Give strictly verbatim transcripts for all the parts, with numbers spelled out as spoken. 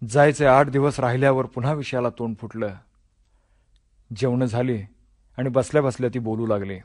जायचे आठ दिवस राहिल्यावर पुन्हा विषयाला तोंड फुटलं. जेवण झाली आणि बसल्या बसल्या ती बोलू लागली.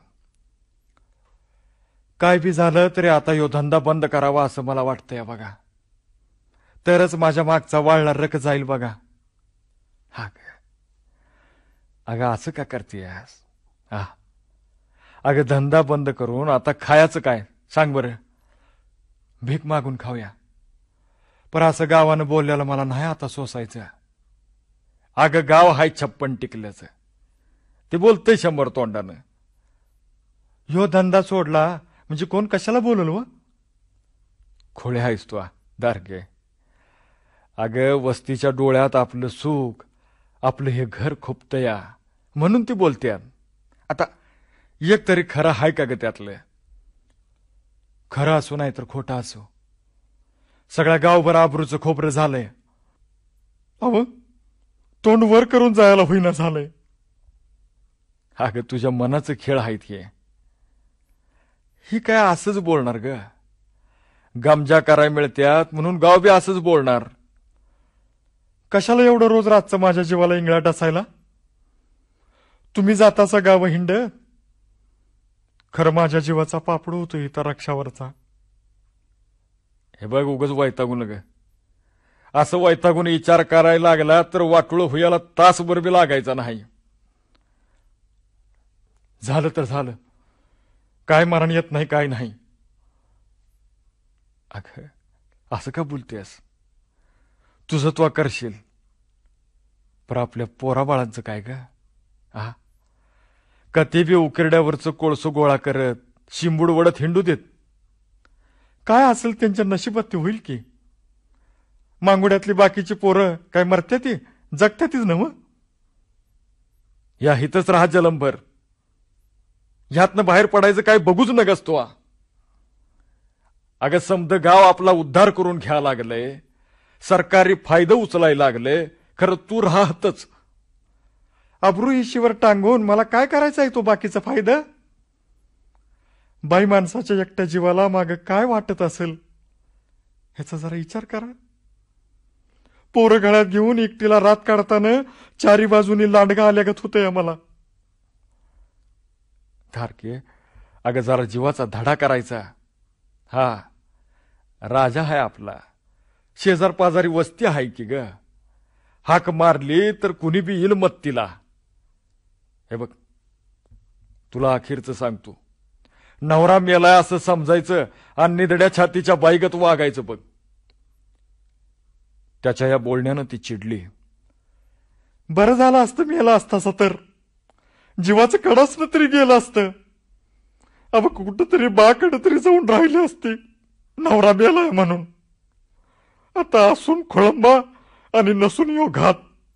काय बी झालं तरी आता यो धंदा बंद करावा असं मला वाटतंय बघा. तरच माझ्या मागचा वाळला रक जाईल बघा. हा अगं असं का करतेस? हा अगं धंदा बंद करून आता खायचं काय सांग बरं? भीक मागून खाऊया. पर असं गावानं बोलल्याला मला नाही आता सोसायचं. अगं गाव हाय छप्पन टिकल्याचं, ते बोलतंय शंभर तोंडानं. ह्यो धंदा सोडला म्हणजे कोण कशाला बोलल व? खोळे हायस तू दारगे. अगं वस्तीच्या डोळ्यात आपलं सुख, आपलं हे घर खुपतया म्हणून ती बोलते. आता एक तरी खरं हाय का ग त्यातलं? खरं असो नाही तर खोटं असो, सगळ्या गावभर आबरूचं खोबरं झालंय. अव तोंड वर करून जायला होईना झालंय. अगं तुझ्या मनाचं खेळ आहेत हे. ही काय असंच बोलणार ग? गमजा कराय मिळत्यात म्हणून गाव बी असंच बोलणार. कशाला एवढं रोज रातचं माझ्या जीवाला इंगळा डसायला? तुम्ही जातासा गाव हिंड, खरं माझ्या जीवाचा पापड होतो इथं रक्षावरचा. हे बघ उगच वैतागून ग. असं वैतागून विचार करायला लागला तर वाटुळ हुयाला तासभर बी लागायचा नाही. झालं तर झालं, काय मरण येत नाही काय नाही. अगं असं का बोलतेस? तुझं तू करशील, पर आपल्या पोराबाळांचं काय ग? हा का ते बी उकिरड्यावरचं कोळसं गोळा करत शिंबूड वडत हिंडू देत? काय असेल त्यांच्या नशिबात ते होईल की. मांगुड्यातली बाकीची पोरं काय मरत्या ती जगत्यातीच नव. या हितच राहा जलंभर, ह्यातनं बाहेर पडायचं काय बघूच नगस तो. अगं समद गाव आपला उद्धार करून घ्या लागलंय, सरकारी फायदा उचलायला लागले, खरं तू राहतच. अब्रू इशीवर टांगून मला काय करायचं आहे तो बाकीचा फायदा? बाई माणसाच्या एकट्या जीवाला माग काय वाटत असेल ह्याचा जरा विचार करा. पोरं गळ्यात घेऊन एकटीला रात काढताना चारी बाजूनी लांडगा आल्यागत होतंय मला. धारके अगं जरा जीवाचा धडा करायचा. हा राजा हाय आपला, शेजार पाजारी वस्ती हाय की ग. हाक मारली तर कुणी बी येईल मत्तीला. हे बघ तुला अखेरचं सांगतो, नवरा मेलाय असं समजायचं आणि निधड्या छातीच्या बाईगत वागायचं बघ. त्याच्या या बोलण्यानं ती चिडली. बरं झालं असतं मेला असतासा तर, जीवाचं कडासनं तरी गेलं असतं. अब कुठंतरी बाकडे तरी जाऊन राहिले असते नवरा मेलाय म्हणून. आता असून खोळंबा आणि नसून यो घात.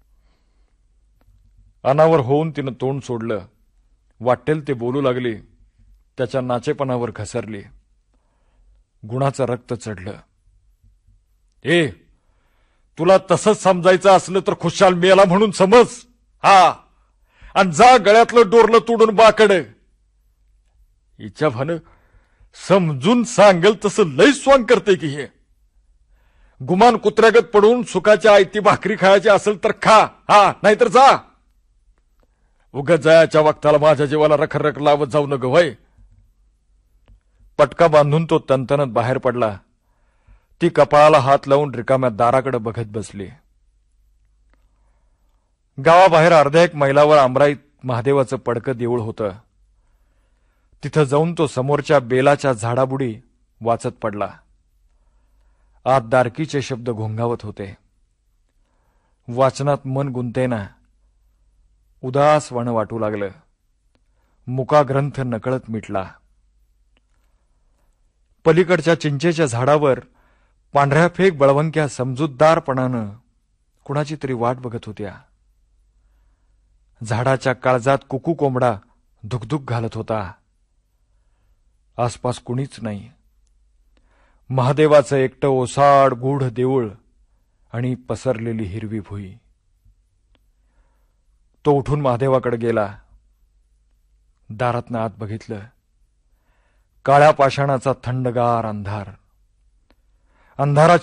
अनावर होऊन तिनं तोंड सोडलं. वाटेल ते बोलू लागली. त्याच्या नाचेपणावर घसरली. गुणाचं रक्त चढलं. ए तुला तसंच समजायचं असलं तर खुशाल मेला म्हणून समज. हा आणि जा गळ्यातलं डोरलं तोडून बाकड. हिच्या भान समजून सांगेल तसं लय स्वांग करते की हे. गुमान कुत्र्यागत पडून सुखाच्या आयती भाकरी खायची असेल तर खा, हा नाहीतर जा. उगाच जायाच्या वक्ताला माझ्या जीवाला रखरख लावत जाऊ न गवय. पटका बांधून तो तनतनत बाहेर पडला. ती कपाळाला हात लावून रिकाम्या दाराकडे बघत बसली. गावाबाहेर अर्ध्या एक मैलावर आमराईत महादेवाचं पडकं देऊळ होतं. तिथं जाऊन तो समोरच्या बेलाच्या झाडाबुडी वाचत पडला. आत दारकीचे शब्द घोंगावत होते. वाचनात मन गुंतेना. उदास वण वाटू लागलं. मुकाग्रंथ नकळत मिटला. पलीकडच्या चिंचेच्या झाडावर पांढऱ्या फेक बळवंक्या समजूतदारपणानं कुणाची तरी वाट बघत होत्या. झाडाच्या काळजात कुकू कोंबडा धुकधुक घालत होता. आसपास कुणीच नाही. महादेवाचं एकटं ओसाड गूढ देऊळ आणि पसरलेली हिरवी भुई. तो उठून महादेवाकडे गेला. दारातनं आत बघितलं. काळ्या पाषाणाचा थंडगार अंधार. अंधाराची